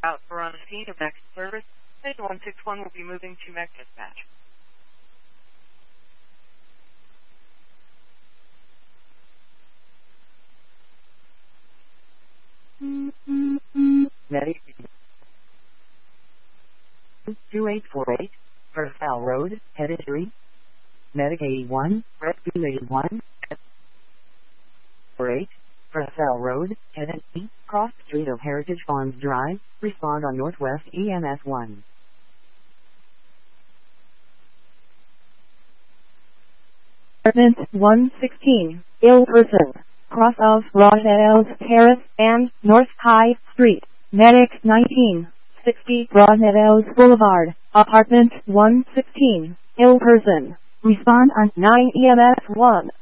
Out for on scene of next service. Stage 161 will be moving to Mech Dispatch. Medic 2848, Purcell Road, headed 3. Medic 81, Rescue 81, 48, Purcell Road, headed 3, cross street of Heritage Farms Drive, respond on Northwest EMS 1. Apartment 116, ill person, cross of Broadmeadows Terrace and North High Street, Medic 19, 60 Broadmeadows Boulevard, Apartment 116, ill person, respond on 9 EMS 1.